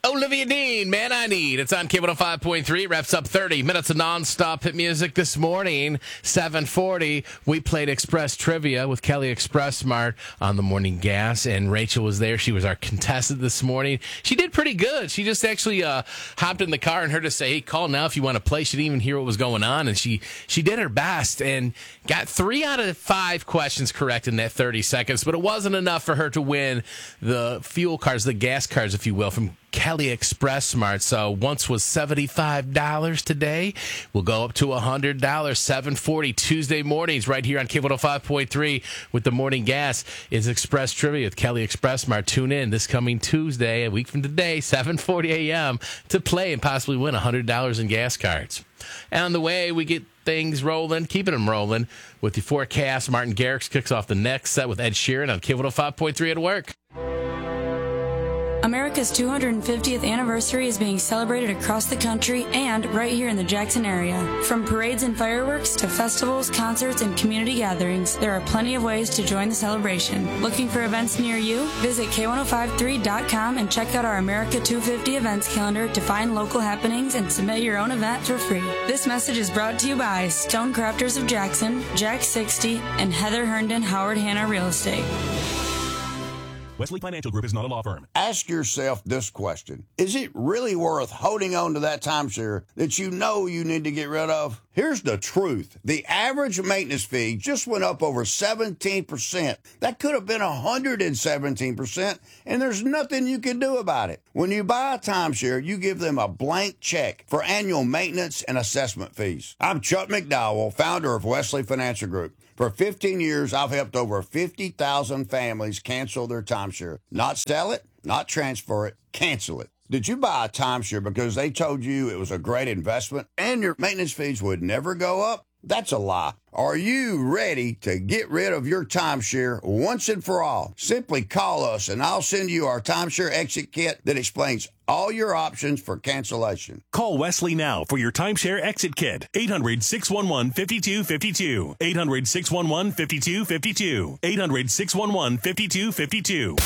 Olivia Dean, Man I Need. It's on K105.3. Wraps up 30 minutes of nonstop hit music this morning. 7:40. We played Express Trivia with Kelly Express Smart on the Morning Gas, and Rachel was there. She was our contestant this morning. She did pretty good. She just actually hopped in the car and heard us say, hey, call now if you want to play. She didn't even hear what was going on, and she did her best and got 3 out of 5 questions correct in that 30 seconds, but it wasn't enough for her to win the fuel cards, the gas cards, if you will, from Kelly Express Smart. So once was $75 today. We'll go up to $100. 7:40 Tuesday mornings right here on K105.3 with the Morning Gas is Express Trivia with Kelly Express Smart. Tune in this coming Tuesday, a week from today, 7:40 a.m. to play and possibly win $100 in gas cards. And on the way, we get things rolling, keeping them rolling with the forecast. Martin Garrix kicks off the next set with Ed Sheeran on K105.3 at work. America's 250th anniversary is being celebrated across the country and right here in the Jackson area. From parades and fireworks to festivals, concerts, and community gatherings, there are plenty of ways to join the celebration. Looking for events near you? Visit K1053.com and check out our America 250 events calendar to find local happenings and submit your own event for free. This message is brought to you by Stone Crafters of Jackson, Jack 60, and Heather Herndon Howard Hanna Real Estate. Wesley Financial Group is not a law firm. Ask yourself this question. Is it really worth holding on to that timeshare that you know you need to get rid of? Here's the truth. The average maintenance fee just went up over 17%. That could have been 117%, and there's nothing you can do about it. When you buy a timeshare, you give them a blank check for annual maintenance and assessment fees. I'm Chuck McDowell, founder of Wesley Financial Group. For 15 years, I've helped over 50,000 families cancel their timeshare. Not sell it, not transfer it, cancel it. Did you buy a timeshare because they told you it was a great investment and your maintenance fees would never go up? That's a lie. Are you ready to get rid of your timeshare once and for all? Simply call us and I'll send you our timeshare exit kit that explains all your options for cancellation. Call Wesley now for your timeshare exit kit. 800-611-5252. 800-611-5252. 800-611-5252.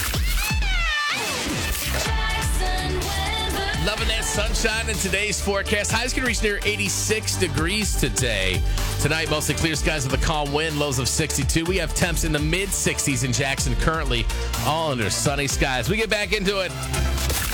Loving that sunshine in today's forecast. Highs can reach near 86 degrees today. Tonight, mostly clear skies with a calm wind, lows of 62. We have temps in the mid-60s in Jackson currently, all under sunny skies. We get back into it.